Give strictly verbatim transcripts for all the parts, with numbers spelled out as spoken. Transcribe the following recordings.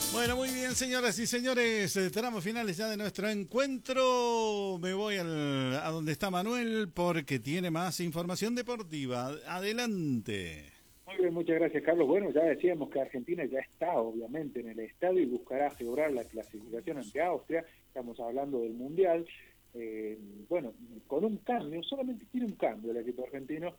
Bueno, muy bien, señoras y señores, eh, tramos finales ya de nuestro encuentro. Me voy al, a donde está Manuel porque tiene más información deportiva. Adelante. Muy bien, muchas gracias, Carlos. Bueno, ya decíamos que Argentina ya está, obviamente, en el estadio y buscará asegurar la clasificación ante Austria. Estamos hablando del Mundial. Eh, bueno, con un cambio, solamente tiene un cambio el equipo argentino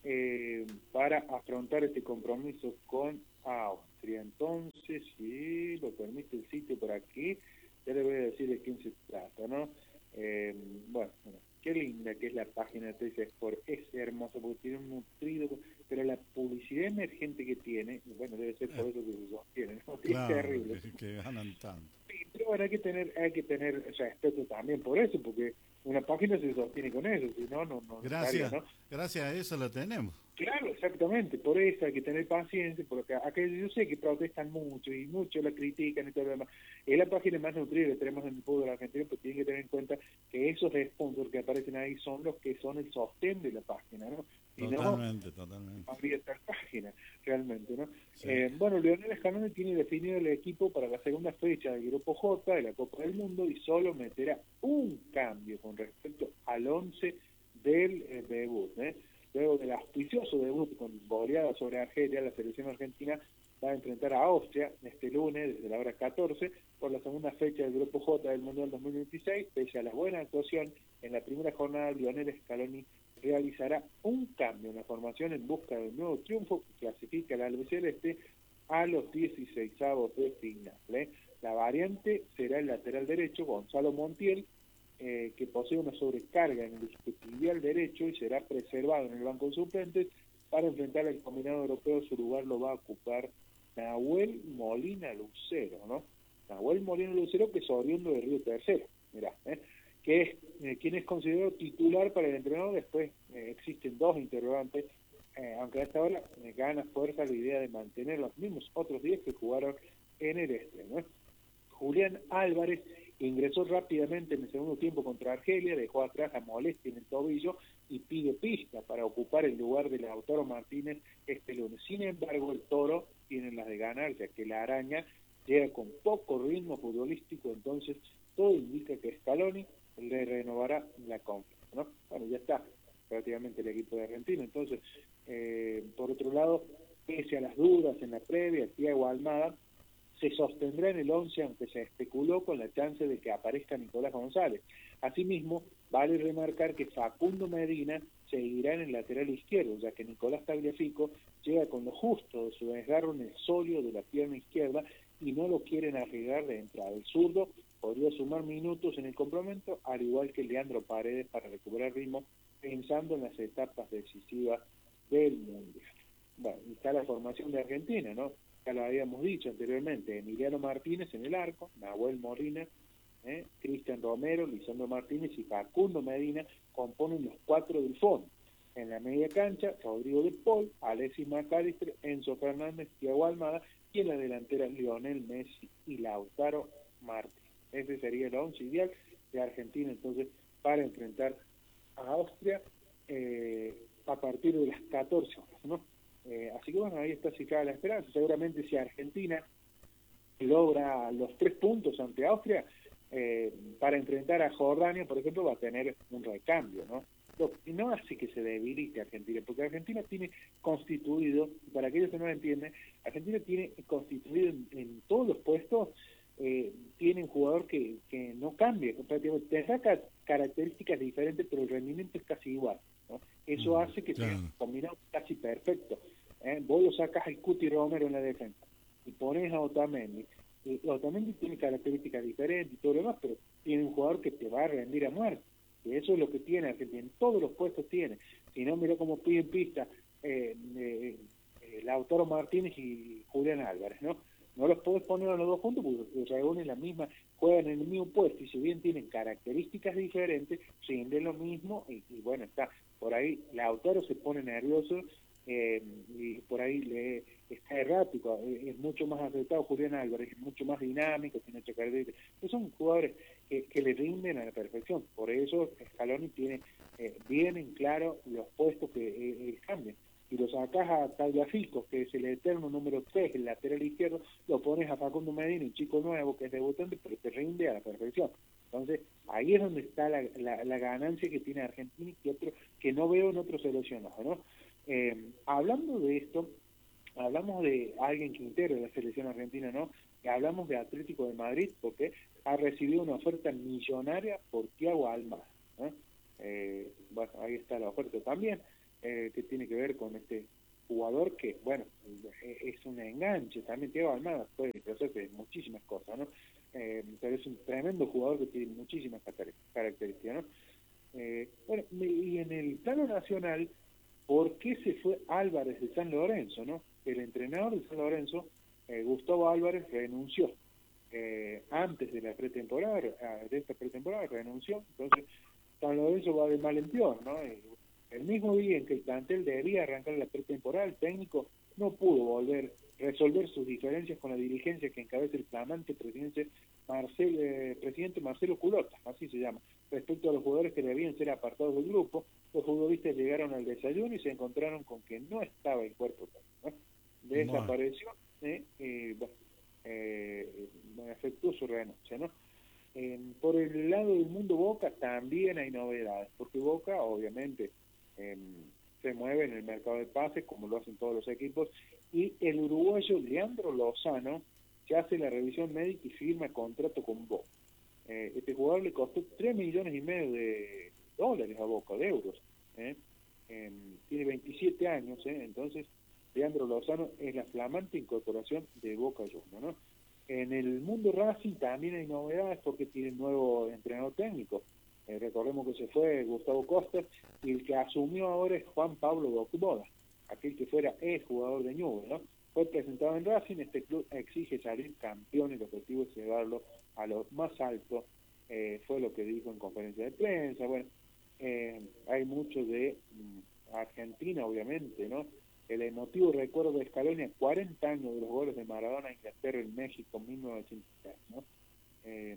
eh, para afrontar este compromiso con Austria. Entonces, si lo permite el sitio por aquí, ya le voy a decir de quién se trata, ¿no? Eh, bueno, bueno, qué linda que es la página de T C Sport, es hermosa porque tiene un nutrido, pero la publicidad emergente que tiene, bueno, debe ser por Eh, eso que se sostiene, ¿no? Es claro, terrible. que, que ganan tanto. Sí, pero bueno, hay que tener, hay que tener respeto también por eso, porque una página se sostiene con eso, si no, no, no estaría, Gracias, ¿no? gracias a eso lo tenemos. Claro, exactamente, por eso hay que tener paciencia, porque acá yo sé que protestan mucho y mucho la critican y todo lo demás. Es la página más nutrida que tenemos en el fútbol argentino, pero tienen que tener en cuenta que esos sponsors que aparecen ahí son los que son el sostén de la página, ¿no? Si Totalmente, no, totalmente. no habría tal página, realmente, ¿no? Sí. Eh, bueno, Lionel Scaloni tiene definido el equipo para la segunda fecha del Grupo J de la Copa del Mundo y solo meterá un cambio con respecto al once del eh, debut, ¿eh? Luego del auspicioso debut con goleada sobre Argelia, la selección argentina va a enfrentar a Austria este lunes desde la hora catorce por la segunda fecha del Grupo J del Mundial dos mil veintiséis. Pese a la buena actuación en la primera jornada, Lionel Scaloni realizará un cambio en la formación en busca del nuevo triunfo que clasifica al albiceleste a los dieciseisavos de final, ¿eh? La variante será el lateral derecho Gonzalo Montiel, Eh, que posee una sobrecarga en el isquiotibial derecho y será preservado en el banco de suplentes. Para enfrentar al combinado europeo, su lugar lo va a ocupar Nahuel Molina Lucero, ¿no? Nahuel Molina Lucero, que es oriundo de Río Tercero, mirá, ¿eh? que es eh, quien es considerado titular para el entrenador. Después eh, existen dos interrogantes, eh, aunque hasta ahora me gana fuerza la idea de mantener los mismos otros diez que jugaron en el este, ¿no? Julián Álvarez ingresó rápidamente en el segundo tiempo contra Argelia, dejó atrás la molestia en el tobillo y pide pista para ocupar el lugar de Lautaro Martínez este lunes. Sin embargo, el Toro tiene las de ganar, ya que la Araña llega con poco ritmo futbolístico, entonces todo indica que Scaloni le renovará la confianza, ¿no? Bueno, ya está prácticamente el equipo de Argentina. Entonces, eh, por otro lado, pese a las dudas en la previa, Thiago Almada se sostendrá en el once, aunque se especuló con la chance de que aparezca Nicolás González. Asimismo, vale remarcar que Facundo Medina seguirá en el lateral izquierdo, ya que Nicolás Tagliafico llega con lo justo de su desgarro en el sóleo de la pierna izquierda y no lo quieren arriesgar de entrada. El zurdo podría sumar minutos en el complemento, al igual que Leandro Paredes, para recuperar ritmo, pensando en las etapas decisivas del Mundial. Bueno, y está la formación de Argentina, ¿no? Ya lo habíamos dicho anteriormente: Emiliano Martínez en el arco, Nahuel Molina, ¿eh? Cristian Romero, Lisandro Martínez y Facundo Medina componen los cuatro del fondo. En la media cancha, Rodrigo de Paul, Alexis McAllister, Enzo Fernández, Thiago Almada, y en la delantera Lionel Messi y Lautaro Martínez. Ese sería el once ideal de Argentina, entonces, para enfrentar a Austria eh, a partir de las catorce horas, ¿no? Eh, así que bueno, ahí está cifrada la esperanza. Seguramente si Argentina logra los tres puntos ante Austria, eh, para enfrentar a Jordania, por ejemplo, va a tener un recambio, ¿no? Y no hace que se debilite Argentina, porque Argentina tiene constituido, para aquellos que no lo entienden, Argentina tiene constituido en, en todos los puestos, eh, tiene un jugador que, que no cambia, prácticamente tendrá características diferentes, pero el rendimiento es casi igual, ¿no? Eso hace que Claro. sea combinado casi perfecto. ¿eh? Vos lo sacas al Cuti Romero en la defensa y pones a Otamendi. Eh, Otamendi tiene características diferentes y todo lo demás, pero tiene un jugador que te va a rendir a muerte. Y eso es lo que tiene Argentina. En todos los puestos tiene. Si no, mira cómo piden pista eh, eh, eh, Lautaro Martínez y Julián Álvarez, ¿no? No los podés poner a los dos juntos porque reúnen la misma, juegan en el mismo puesto, y si bien tienen características diferentes, rinden lo mismo, y, y bueno, está por ahí Lautaro se pone nervioso, eh, y por ahí le está errático, eh, es mucho más acertado Julián Álvarez, es mucho más dinámico, tiene ocho características. Son jugadores que, que le rinden a la perfección. Por eso Scaloni tiene eh, bien en claro los puestos que eh, cambian. y lo sacás a Tagliafico, que es el eterno número tres, el lateral izquierdo, lo pones a Facundo Medina, un chico nuevo que es debutante, pero te rinde a la perfección. Entonces, ahí es donde está la, la, la ganancia que tiene Argentina y que, otro, que no veo en otros seleccionados, ¿no? Eh, hablando de esto, hablamos de alguien que integra la selección argentina, ¿no? Y hablamos de Atlético de Madrid, porque ha recibido una oferta millonaria por Thiago Almada, ¿no? Eh, bueno, ahí está la oferta también, eh, que tiene que ver con este jugador que, bueno, es un enganche, también Thiago Almada puede hacerse muchísimas cosas, ¿no? Eh, pero es un tremendo jugador que tiene muchísimas características, ¿no? Eh, bueno, y en el plano nacional, ¿por qué se fue Álvarez de San Lorenzo, no? El entrenador de San Lorenzo, eh, Gustavo Álvarez, renunció. Eh, antes de la pretemporada, de esta pretemporada, renunció. Entonces, San Lorenzo va de mal en peor, ¿no? Eh, el mismo día en que el plantel debía arrancar la pretemporada, el técnico no pudo volver resolver sus diferencias con la dirigencia que encabeza el flamante presidente Marcelo, eh, presidente Marcelo Culota, así se llama, respecto a los jugadores que debían ser apartados del grupo. Los futbolistas llegaron al desayuno y se encontraron con que no estaba el cuerpo técnico, ¿no? Desapareció, ¿eh? y bueno, eh, efectuó su renuncia, ¿no? Eh, por el lado del mundo Boca también hay novedades, porque Boca obviamente eh, se mueve en el mercado de pases como lo hacen todos los equipos, y el uruguayo Leandro Lozano ya hace la revisión médica y firma contrato con Boca. Eh, este jugador le costó tres millones y medio de dólares a Boca, de euros. ¿eh? Eh, tiene veintisiete años, ¿eh? Entonces Leandro Lozano es la flamante incorporación de Boca Juniors, ¿no? En el mundo Racing también hay novedades porque tiene un nuevo entrenador técnico. Eh, recordemos que se fue Gustavo Costa y el que asumió ahora es Juan Pablo Bocboda, aquel que fuera ex jugador de Newell's, ¿no? Fue presentado en Racing, este club exige salir campeón y el objetivo es llevarlo a lo más alto, eh, fue lo que dijo en conferencia de prensa. Bueno, eh, hay mucho de mm, Argentina, obviamente, ¿no? El emotivo recuerdo de Scaloni a cuarenta años de los goles de Maradona a Inglaterra en México en mil novecientos ochenta y tres, ¿no? Eh,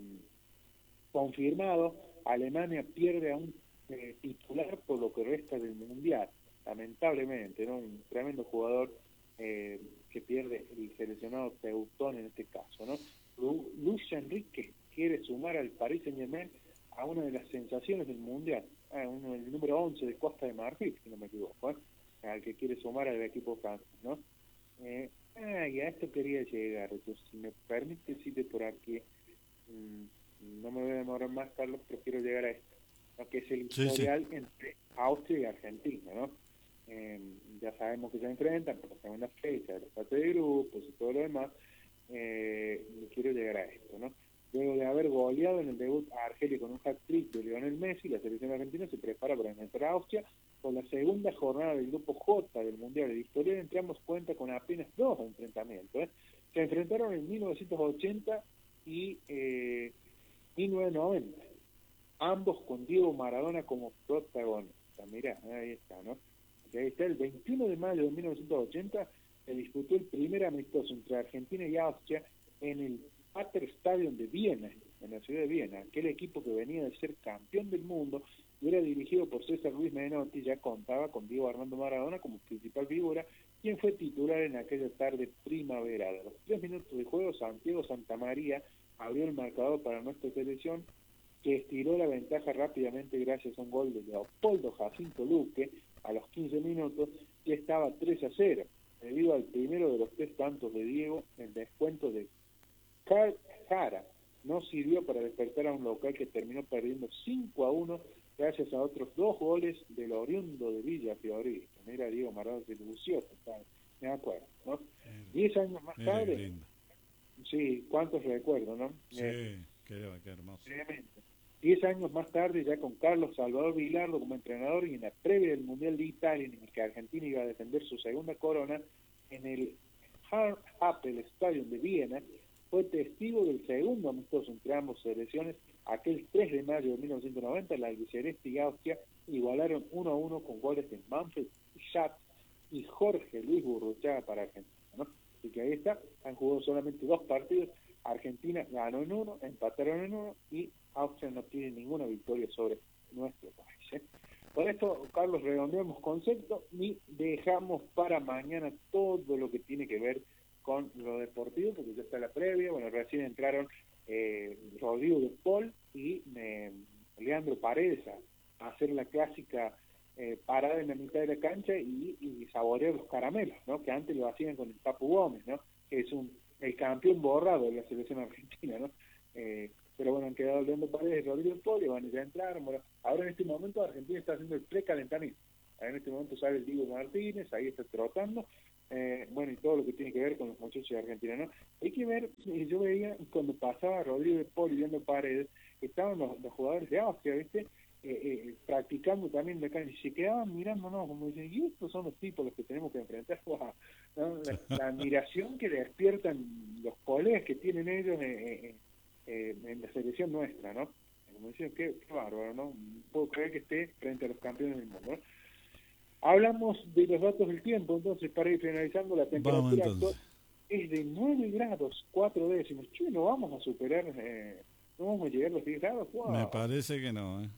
confirmado, Alemania pierde a un eh, titular por lo que resta del Mundial, lamentablemente, ¿no? Un tremendo jugador eh, que pierde el seleccionado Teutón en este caso, ¿no? Lu Luis Enrique quiere sumar al Paris Saint-Germain a una de las sensaciones del Mundial, ah, uno, el número once de Costa de Marfil, si no me equivoco, ¿eh? Al que quiere sumar al equipo francés, ¿no? Eh, ah, y a esto quería llegar, entonces, si me permite decirte por aquí, mmm, no me voy a demorar más, Carlos, pero quiero llegar a esto, ¿no? Que es el historial sí, sí. entre Austria y Argentina, ¿no? Eh, ya sabemos que se enfrentan por la segunda fecha de los partes de grupos y todo lo demás. Eh, quiero llegar a esto, ¿no? Luego de haber goleado en el debut a Argelia con un hat-trick de Lionel Messi, la selección argentina se prepara para enfrentar a Austria con la segunda jornada del grupo J del Mundial. El historial entre ambos cuenta con apenas dos enfrentamientos, ¿eh? Se enfrentaron en mil novecientos ochenta y eh, mil novecientos noventa, ambos con Diego Maradona como protagonista. Mirá, ahí está, ¿no? Ahí está, el veintiuno de mayo de mil novecientos ochenta se disputó el primer amistoso entre Argentina y Austria en el Stadion de Viena, en la ciudad de Viena. Aquel equipo que venía de ser campeón del mundo y era dirigido por César Luis Menotti, ya contaba con Diego Armando Maradona como principal figura, quien fue titular en aquella tarde primaveral. A los tres minutos de juego, Santiago Santamaría abrió el marcador para nuestra selección, que estiró la ventaja rápidamente gracias a un gol de Leopoldo Jacinto Luque a los quince minutos, y estaba tres a cero. Debido al primero de los tres tantos de Diego, el descuento de Carl Jara no sirvió para despertar a un local que terminó perdiendo cinco a uno gracias a otros dos goles del oriundo de Villa Fiorito. Mira, Diego Maradona se lució, me acuerdo, ¿no? Diez años más Mira tarde, sí, cuántos recuerdos, ¿no? Sí, eh, qué, qué hermoso. Realmente. Diez años más tarde, ya con Carlos Salvador Vilardo como entrenador y en la previa del Mundial de Italia, en el que Argentina iba a defender su segunda corona, en el Happel Stadium de Viena, fue testigo del segundo amistoso entre ambas selecciones. Aquel tres de mayo de mil novecientos noventa, la albiceleste y Austria igualaron uno a uno con goles de Manfred Schatz y Jorge Luis Burruchaga para Argentina, ¿no? Así que ahí está, han jugado solamente dos partidos. Argentina ganó en uno, empataron en uno y Austria no tiene ninguna victoria sobre nuestro país, ¿eh? Con esto, Carlos, redondeamos concepto y dejamos para mañana todo lo que tiene que ver con lo deportivo, porque ya está la previa. Bueno, recién entraron eh, Rodrigo de Paul y eh, Leandro Paredes a, a hacer la clásica eh, parada en la mitad de la cancha y, y saborear los caramelos, ¿no? Que antes lo hacían con el Papu Gómez, ¿no? Que es un el campeón borrado de la selección argentina, ¿no? Eh, pero bueno, han quedado Leandro Paredes y Rodrigo de Paul y van a ya entrar. Bueno, ahora en este momento Argentina está haciendo el precalentamiento. En este momento sale el Diego Martínez, ahí está trotando. Eh, bueno, y todo lo que tiene que ver con los muchachos de Argentina, ¿no? Hay que ver, yo veía cuando pasaba Rodrigo de Paul y Leandro Paredes, estaban los, los jugadores de Austria, ¿viste? Eh, eh, practicando también de acá, y se quedaban mirándonos como dicen, y estos son los tipos los que tenemos que enfrentar, wow, ¿no? la, la admiración que despiertan los colegas que tienen ellos eh, eh, eh, en la selección nuestra, ¿no? Como dicen, qué, qué bárbaro, ¿no? Puedo creer que esté frente a los campeones del mundo, ¿no? Hablamos de los datos del tiempo, entonces, para ir finalizando, la temperatura actual es de nueve grados, cuatro décimos. Che, no vamos a superar, eh, no vamos a llegar a los diez grados. Wow. Me parece que no, ¿eh?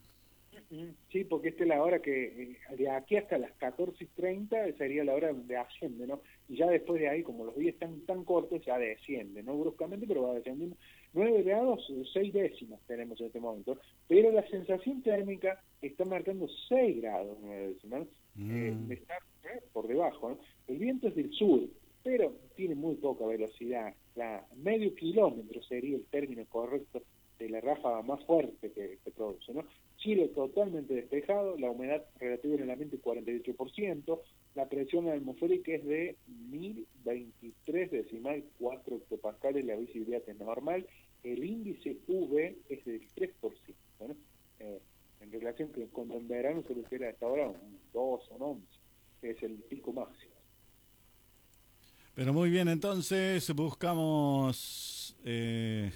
Sí, porque esta es la hora que, eh, de aquí hasta las catorce y treinta sería la hora de asciende, ¿no? Y ya después de ahí, como los días están tan cortos, ya desciende, no bruscamente, pero va descendiendo. nueve grados, seis décimas tenemos en este momento, pero la sensación térmica está marcando seis grados, nueve décimas, mm. eh, está eh, por debajo, ¿no? El viento es del sur, pero tiene muy poca velocidad, la medio kilómetro sería el término correcto de la ráfaga más fuerte que, que produce, ¿no? Chile totalmente despejado, la humedad relativa en el ambiente cuarenta y ocho por ciento, la presión atmosférica es de mil veintitrés decimal cuatro hectopascales, la visibilidad es normal, el índice U V es del tres por ciento, ¿no? eh, en relación que con el verano se lo espera a esta hora un dos o un once, que es el pico máximo. Pero muy bien, entonces buscamos eh,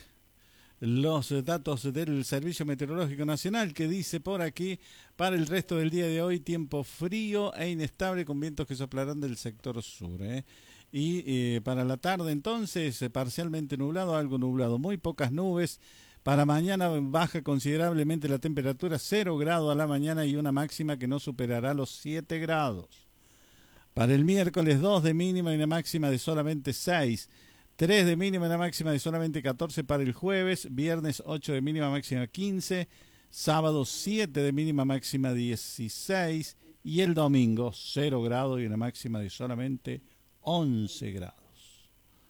los datos del Servicio Meteorológico Nacional, que dice por aquí, para el resto del día de hoy, tiempo frío e inestable con vientos que soplarán del sector sur, ¿eh? Y eh, para la tarde entonces, parcialmente nublado, algo nublado, muy pocas nubes. Para mañana baja considerablemente la temperatura, cero grados a la mañana y una máxima que no superará los siete grados. Para el miércoles dos de mínima y una máxima de solamente seis. tres de mínima y una máxima de solamente catorce para el jueves. Viernes ocho de mínima, máxima quince. Sábado siete de mínima, máxima dieciséis. Y el domingo cero grados y una máxima de solamente once grados.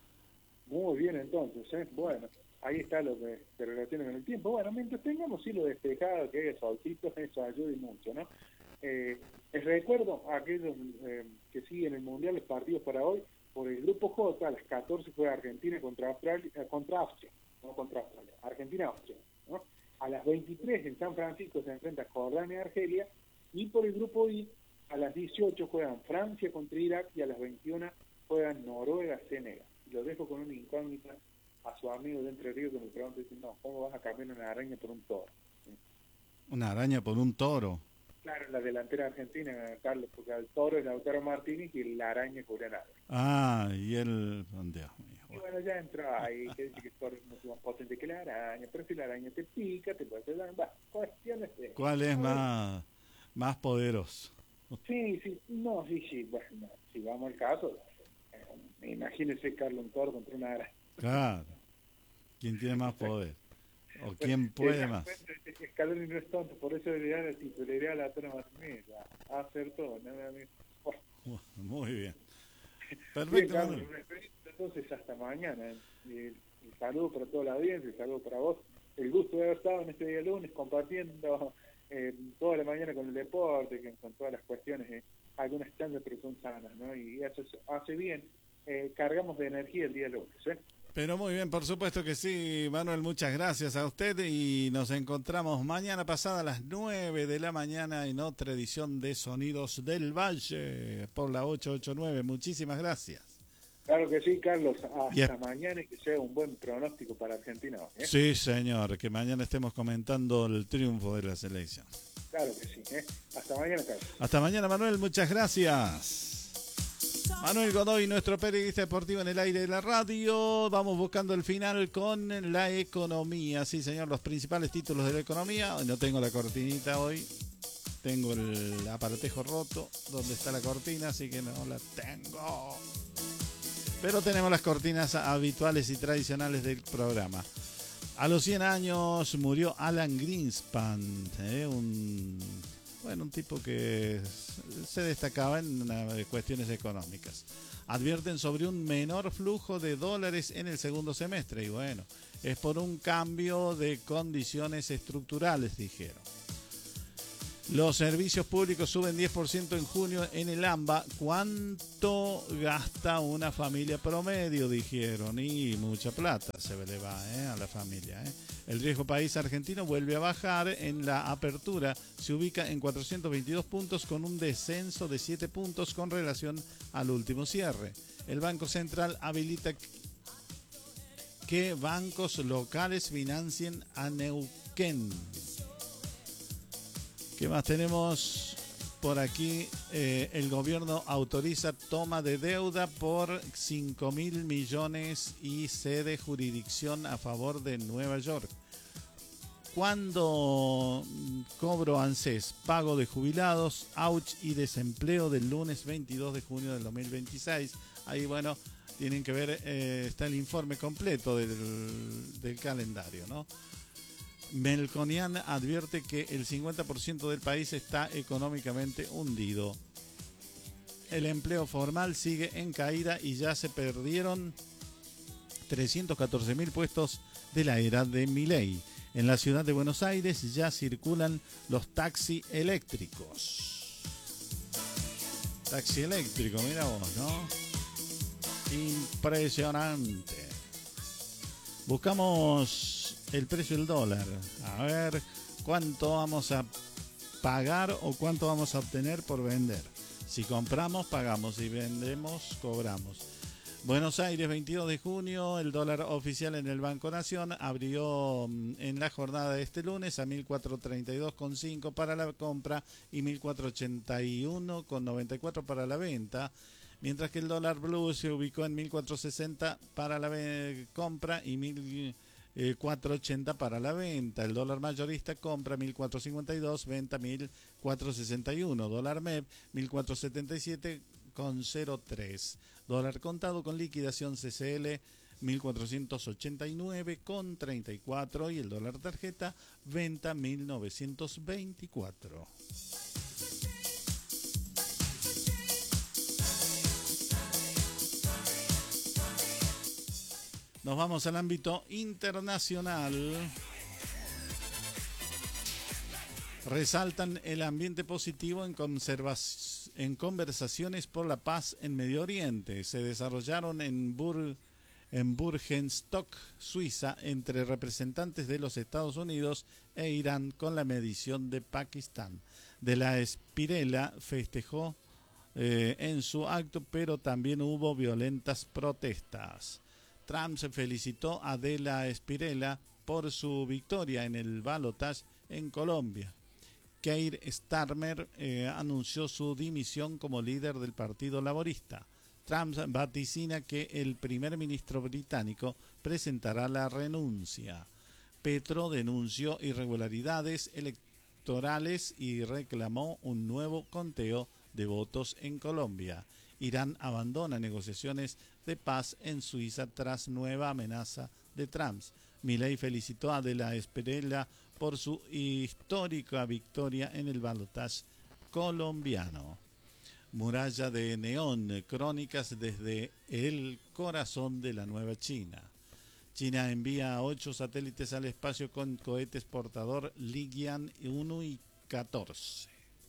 Muy bien, entonces, ¿eh? Bueno, ahí está lo que se relaciona con el tiempo. Bueno, mientras tengamos cielo despejado, que haya solcito, eso ayuda y mucho, ¿no? Eh, les recuerdo a aquellos eh, que siguen el Mundial, los partidos para hoy, por el Grupo J, a las catorce juega Argentina contra Australia, eh, contra Austria, no contra Australia, Argentina-Austria, ¿no? A las veintitrés en San Francisco se enfrenta Jordania y Argelia, y por el Grupo I, a las dieciocho juegan Francia contra Irak y a las veintiuna juegan Noruega-Senegal. Lo dejo con una incógnita a su amigo de Entre Ríos que me pregunta, no, ¿cómo vas a cambiar una araña por un toro? ¿Sí? ¿Una araña por un toro? Claro, la delantera argentina, Carlos, porque el toro es Lautaro Martínez y la araña es Julián Álvarez. Ah, y él, Dios mío. Y bueno, ya entró ahí, que dice que el toro es mucho más potente que la araña, pero si la araña te pica, te puede dar, va, cuestiones de... ¿Cuál es más, más poderoso? Sí, sí, no, sí, sí, bueno, si vamos al caso, eh, imagínese Carlos un toro contra una araña. Claro, ¿quién tiene más poder? ¿O quién puede más? Scaloni no es tonto, por eso le da la titularidad a la Lautaro Martínez, a hacer todo, nada más. Oh. Muy bien. Perfecto. Bien, Carlos, entonces hasta mañana. El, el saludo para toda la audiencia, el saludo para vos. El gusto de haber estado en este día lunes compartiendo eh, toda la mañana con el deporte, que, con todas las cuestiones, eh, algunas chandas pero son sanas, ¿no? Y eso hace bien. Eh, cargamos de energía el día lunes, ¿eh? Pero muy bien, por supuesto que sí, Manuel, muchas gracias a usted y nos encontramos mañana pasada a las nueve de la mañana en otra edición de Sonidos del Valle por la ocho ocho nueve. Muchísimas gracias. Claro que sí, Carlos, hasta yeah. mañana y que sea un buen pronóstico para Argentina hoy, ¿eh? Sí, señor, que mañana estemos comentando el triunfo de la selección. Claro que sí, ¿eh? Hasta mañana, Carlos. Hasta mañana, Manuel, muchas gracias. Manuel Godoy, nuestro periodista deportivo en el aire de la radio. Vamos buscando el final con la economía. Sí, señor, los principales títulos de la economía. No tengo la cortinita hoy. tengo el aparatejo roto donde está la cortina, así que no la tengo. Pero tenemos las cortinas habituales y tradicionales del programa. A los cien años murió Alan Greenspan, ¿eh? un, bueno, un tipo que se destacaba en cuestiones económicas. Advierten sobre un menor flujo de dólares en el segundo semestre y bueno, es por un cambio de condiciones estructurales, dijeron. Los servicios públicos suben diez por ciento en junio en el AMBA. ¿Cuánto gasta una familia promedio? Dijeron. Y mucha plata se le va ¿eh? a la familia. ¿eh? El riesgo país argentino vuelve a bajar en la apertura. Se ubica en cuatrocientos veintidós puntos con un descenso de siete puntos con relación al último cierre. El Banco Central habilita que bancos locales financien a Neuquén. ¿Qué más tenemos por aquí? Eh, el gobierno autoriza toma de deuda por cinco mil millones y cede jurisdicción a favor de Nueva York. ¿Cuándo cobro ANSES? Pago de jubilados, A U C H y desempleo del lunes veintidós de junio del dos mil veintiséis. Ahí, bueno, tienen que ver, eh, está el informe completo del, del calendario, ¿no? Melconian advierte que el cincuenta por ciento del país está económicamente hundido. El empleo formal sigue en caída y ya se perdieron trescientos catorce mil puestos de la era de Milei. En la ciudad de Buenos Aires ya circulan los taxis eléctricos. Taxi eléctrico, mira vos, ¿no? Impresionante. Buscamos el precio del dólar. A ver cuánto vamos a pagar o cuánto vamos a obtener por vender. Si compramos, pagamos. Si vendemos, cobramos. Buenos Aires, veintidós de junio, el dólar oficial en el Banco Nación abrió en la jornada de este lunes a mil cuatrocientos treinta y dos coma cinco para la compra y mil cuatrocientos ochenta y uno coma noventa y cuatro para la venta. Mientras que el dólar blue se ubicó en mil cuatrocientos sesenta para la compra y mil cuatrocientos ochenta para la venta. El dólar mayorista compra mil cuatrocientos cincuenta y dos, venta mil cuatrocientos sesenta y uno. Dólar M E P mil cuatrocientos setenta y siete coma cero tres. Dólar contado con liquidación C C L mil cuatrocientos ochenta y nueve coma treinta y cuatro y el dólar tarjeta venta mil novecientos veinticuatro. Nos vamos al ámbito internacional. Resaltan el ambiente positivo en, conservas- en conversaciones por la paz en Medio Oriente. Se desarrollaron en, Bur- en Burgenstock, Suiza, entre representantes de los Estados Unidos e Irán con la mediación de Pakistán. De la Espriella festejó eh, en su acto, pero también hubo violentas protestas. Trump se felicitó a De la Espriella por su victoria en el balotaje en Colombia. Keir Starmer eh, anunció su dimisión como líder del Partido Laborista. Trump vaticina que el primer ministro británico presentará la renuncia. Petro denunció irregularidades electorales y reclamó un nuevo conteo de votos en Colombia. Irán abandona negociaciones de paz en Suiza tras nueva amenaza de Trump. Milei felicitó a De la Espriella por su histórica victoria en el balotaje colombiano. Muralla de neón, crónicas desde el corazón de la nueva China. China envía ocho satélites al espacio con cohetes portador Ligian uno y catorce.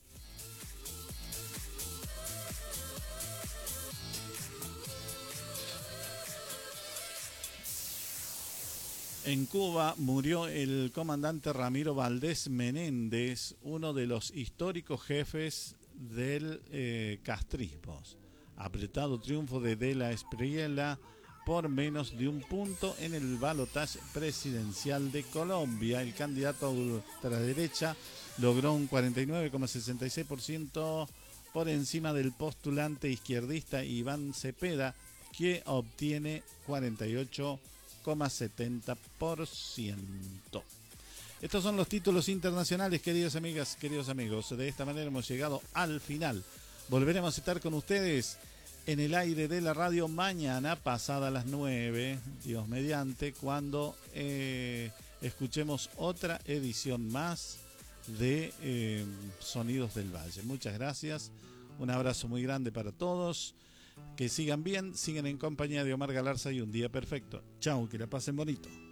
En Cuba murió el comandante Ramiro Valdés Menéndez, uno de los históricos jefes del eh, castrismo. Apretado triunfo de De la Espriella por menos de un punto en el balotaje presidencial de Colombia. El candidato a ultraderecha logró un cuarenta y nueve coma sesenta y seis por ciento por encima del postulante izquierdista Iván Cepeda, que obtiene cuarenta y ocho coma setenta por ciento. Estos son los títulos internacionales, queridas amigas, queridos amigos. De esta manera hemos llegado al final. Volveremos a estar con ustedes en el aire de la radio mañana, pasada las nueve, Dios mediante, cuando eh, escuchemos otra edición más de eh, Sonidos del Valle. Muchas gracias, un abrazo muy grande para todos, que sigan bien, sigan en compañía de Omar Galarza y un día perfecto. Chau, que la pasen bonito.